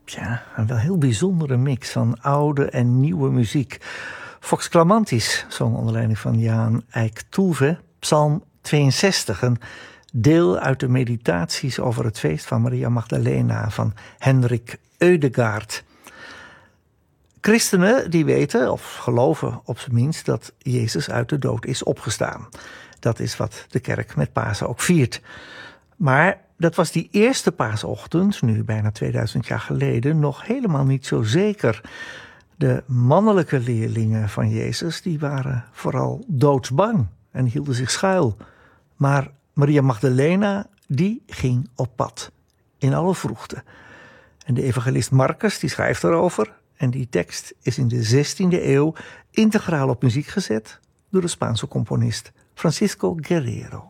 Ja, een wel heel bijzondere mix van oude en nieuwe muziek. Vox Clamantis zong onder leiding van Jaan Eik Toeve Psalm 62, een deel uit de meditaties over het feest van Maria Magdalena van Hendrik Eudegaard. Christenen die weten, of geloven op zijn minst, dat Jezus uit de dood is opgestaan. Dat is wat de kerk met Pasen ook viert. Maar dat was die eerste paasochtend, nu bijna 2000 jaar geleden, nog helemaal niet zo zeker. De mannelijke leerlingen van Jezus die waren vooral doodsbang en hielden zich schuil. Maar Maria Magdalena die ging op pad, in alle vroegte. En de evangelist Marcus die schrijft erover. En die tekst is in de 16e eeuw integraal op muziek gezet door de Spaanse componist Francisco Guerrero.